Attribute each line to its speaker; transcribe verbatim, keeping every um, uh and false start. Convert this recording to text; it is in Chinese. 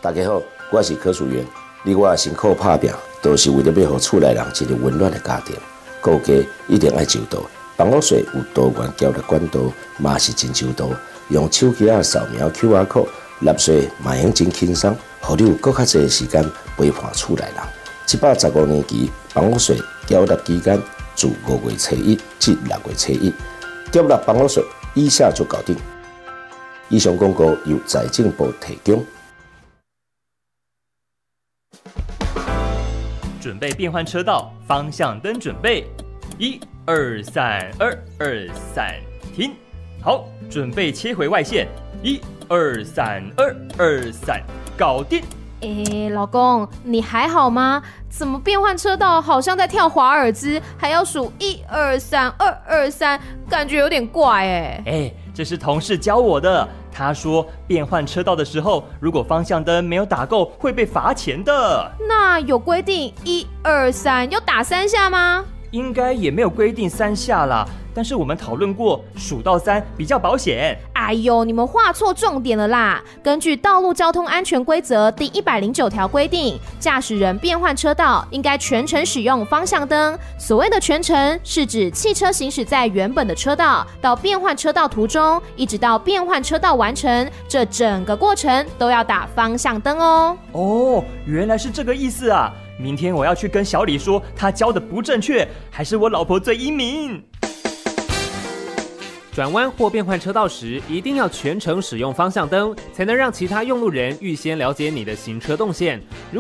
Speaker 1: 大家好，我是柯淑媛。你我辛苦打拼，都是为了要让厝内人一个温暖的家庭。顾家一定爱周到，房屋税有多元交易管道，嘛是真周到。用手机啊扫描 Q R code， 纳税嘛用真轻松，互你有更较侪时间陪伴厝内人。一百十五年期房屋税缴纳期间自五月初一至六月初一，缴纳房屋税以下就搞定。以上广告由财政部提供。
Speaker 2: 准备变换车道，方向灯准备，一二三，二二三，停。好，准备切回外线，一二三，二二三，搞定。
Speaker 3: 诶，老公，你还好吗？怎么变换车道好像在跳华尔兹，还要数一二三，二二三，感觉有点怪哎。
Speaker 2: 哎，这是同事教我的。他说变换车道的时候，如果方向灯没有打够，会被罚钱的。
Speaker 3: 那有规定一二三要打三下吗？
Speaker 2: 应该也没有规定三下啦，但是我们讨论过，数到三比较保险。
Speaker 3: 哎呦，你们画错重点了啦！根据《道路交通安全规则》第一百零九条规定，驾驶人变换车道应该全程使用方向灯。所谓的全程，是指汽车行驶在原本的车道到变换车道途中，一直到变换车道完成，这整个过程都要打方向灯哦。
Speaker 2: 哦，原来是这个意思啊！明天我要去跟小李说，他教的不正确，还是我老婆最英明。
Speaker 4: 转弯或变换车道时，一定要全程使用方向灯，才能让其他用路人预先了解你的行车动线。如